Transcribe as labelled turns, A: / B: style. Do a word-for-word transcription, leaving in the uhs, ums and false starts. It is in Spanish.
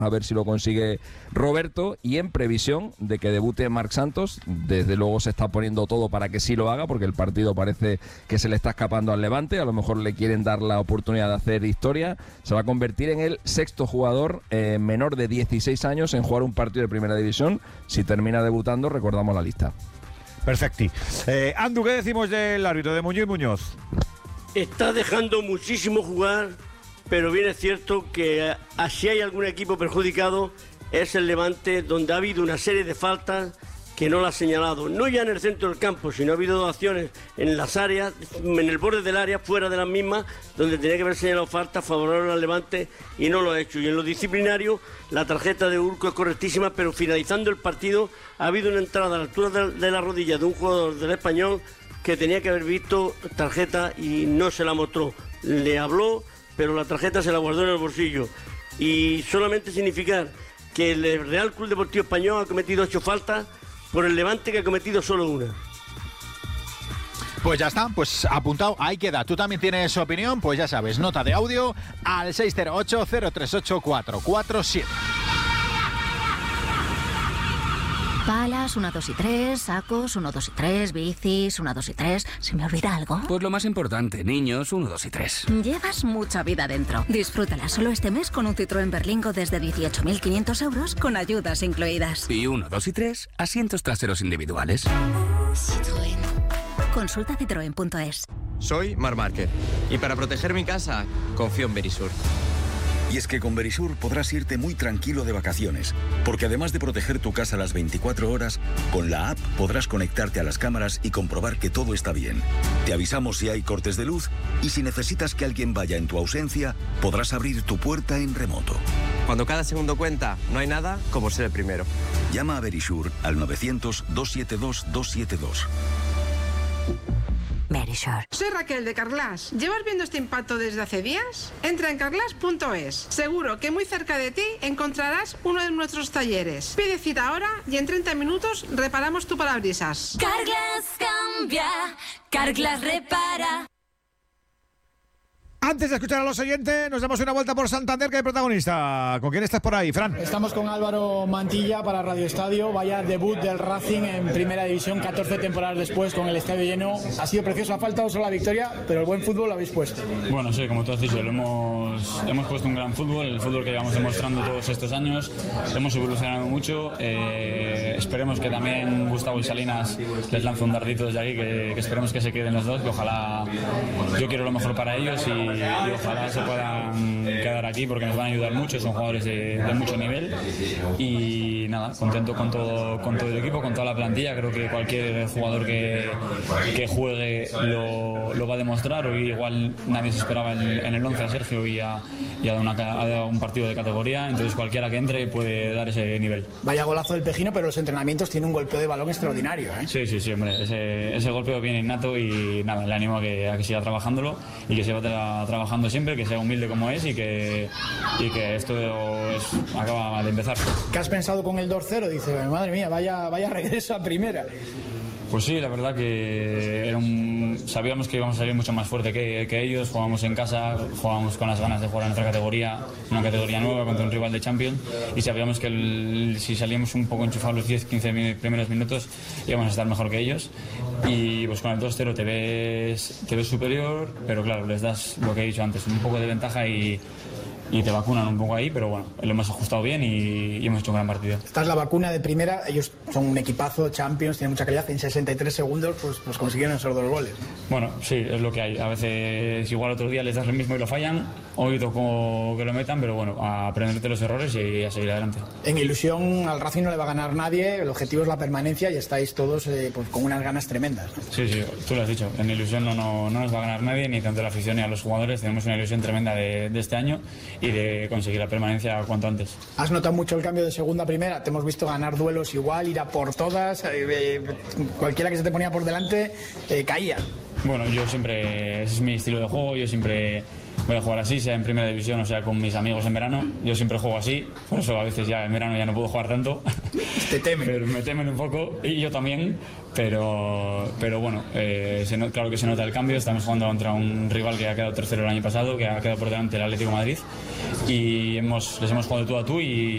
A: a ver si lo consigue Roberto, y en previsión de que debute Marc Santos. Desde luego se está poniendo todo para que sí lo haga, porque el partido parece que se le está escapando al Levante. A lo mejor le quieren dar la oportunidad de hacer historia. Se va a convertir en el sexto jugador eh, menor de dieciséis años en jugar un partido de primera división. Si termina debutando, recordamos la lista.
B: Perfecto. Eh, Andu, ¿qué decimos del árbitro, de Muñoz Muñoz?
C: Está dejando muchísimo jugar, pero bien es cierto que si hay algún equipo perjudicado es el Levante, donde ha habido una serie de faltas que no la ha señalado, no ya en el centro del campo, sino ha habido dos acciones en las áreas, en el borde del área, fuera de las mismas, donde tenía que haber señalado faltas favorables al Levante y no lo ha hecho. Y en lo disciplinario, la tarjeta de Urco es correctísima, pero finalizando el partido ha habido una entrada a la altura de, de la rodilla de un jugador del Español que tenía que haber visto tarjeta y no se la mostró. Le habló, pero la tarjeta se la guardó en el bolsillo. Y solamente significar que el Real Club Deportivo Español ha cometido ocho faltas por el Levante, que ha cometido solo una.
D: Pues ya está, pues apuntado, ahí queda. ¿Tú también tienes opinión? Pues ya sabes, nota de audio al seis cero ocho, cero tres ocho, cuatro cuatro siete.
E: Palas, una, dos y tres, sacos, uno, dos y tres, bicis, una, dos y tres. ¿Se me olvida algo?
F: Pues lo más importante, niños, uno, dos y tres.
E: Llevas mucha vida dentro. Disfrútala solo este mes con un Citroën Berlingo desde dieciocho mil quinientos euros con ayudas incluidas.
F: Y uno, dos y tres, asientos traseros individuales.
E: Citroën. Consulta citroen punto es.
G: Soy Marc Márquez y para proteger mi casa confío en Verisur.
H: Y es que con Verisur podrás irte muy tranquilo de vacaciones, porque además de proteger tu casa las veinticuatro horas, con la app podrás conectarte a las cámaras y comprobar que todo está bien. Te avisamos si hay cortes de luz y si necesitas que alguien vaya en tu ausencia, podrás abrir tu puerta en remoto.
G: Cuando cada segundo cuenta, no hay nada como ser el primero.
H: Llama a Verisur al novecientos, doscientos setenta y dos, doscientos setenta y dos.
E: Verisur.
I: Soy Raquel de Carglass. ¿Llevas viendo este impacto desde hace días? Entra en carglass punto es. Seguro que muy cerca de ti encontrarás uno de nuestros talleres. Pide cita ahora y en treinta minutos reparamos tu parabrisas.
J: Carglass cambia, Carglass repara.
B: Antes de escuchar a los oyentes, nos damos una vuelta por Santander, que hay protagonista. ¿Con quién estás por ahí, Fran?
K: Estamos con Álvaro Mantilla para Radio Estadio. Vaya debut del Racing en Primera División, catorce temporadas después con el estadio lleno. Ha sido precioso, ha faltado solo la victoria, pero el buen fútbol lo habéis puesto.
L: Bueno, sí, como tú has dicho, lo hemos, hemos puesto un gran fútbol, el fútbol que llevamos demostrando todos estos años. Hemos evolucionado mucho. Eh, esperemos que también Gustavo y Salinas les lance un dardito desde aquí, que, que esperemos que se queden los dos, que ojalá, yo quiero lo mejor para ellos y y ojalá se puedan quedar aquí porque nos van a ayudar mucho, son jugadores de, de mucho nivel y nada, contento con todo, con todo el equipo, con toda la plantilla. Creo que cualquier jugador que, que juegue lo, lo va a demostrar. Hoy igual nadie se esperaba en, en el once a Sergio y a, y a, una, a un partido de categoría, entonces cualquiera que entre puede dar ese nivel.
K: Vaya golazo del Pejino, pero los entrenamientos tienen un golpeo de balón extraordinario, ¿eh?
L: Sí, sí, sí, hombre, ese, ese golpeo viene innato y nada, le animo a que, a que siga trabajándolo y que se vaya trabajando siempre, que sea humilde como es y que, y que esto es, acaba de empezar.
K: ¿Qué has pensado con el dos cero? Dice, madre mía, vaya, vaya regreso a primera.
L: Pues sí, la verdad que era un... sabíamos que íbamos a salir mucho más fuerte que, que ellos. Jugábamos en casa, jugábamos con las ganas de jugar en otra categoría, una categoría nueva contra un rival de Champions, y sabíamos que el, si salíamos un poco enchufados los diez quince primeros minutos íbamos a estar mejor que ellos. Y pues con el dos cero te ves, te ves superior, pero claro, les das lo que he dicho antes, un poco de ventaja y... y te vacunan un poco ahí, pero bueno, lo hemos ajustado bien y, y hemos hecho un gran partido.
K: Esta es la vacuna de primera, ellos son un equipazo, Champions, tienen mucha calidad, en sesenta y tres segundos pues, pues consiguieron esos dos goles.
L: Bueno, sí, es lo que hay, a veces igual otro día les das lo mismo y lo fallan, hoy tocó que lo metan, pero bueno, a aprenderte los errores y a seguir adelante.
K: En ilusión al Racing no le va a ganar nadie, el objetivo es la permanencia y estáis todos eh, pues, con unas ganas tremendas, ¿no?
L: Sí, sí, tú lo has dicho, en ilusión no, no, no nos va a ganar nadie, ni tanto la afición ni a los jugadores, tenemos una ilusión tremenda de, de este año y de conseguir la permanencia cuanto antes.
K: ¿Has notado mucho el cambio de segunda a primera? Te hemos visto ganar duelos igual, ir a por todas, eh, eh, cualquiera que se te ponía por delante eh, caía.
L: Bueno, yo siempre, ese es mi estilo de juego, yo siempre voy a jugar así, sea en primera división o sea con mis amigos en verano, yo siempre juego así, por eso a veces ya en verano ya no puedo jugar tanto.
K: Te temen.
L: Pero me temen un poco, y yo también, pero, pero bueno, eh, se not, claro que se nota el cambio, estamos jugando contra un rival que ha quedado tercero el año pasado, que ha quedado por delante el Atlético de Madrid, y hemos, les hemos jugado tú a tú y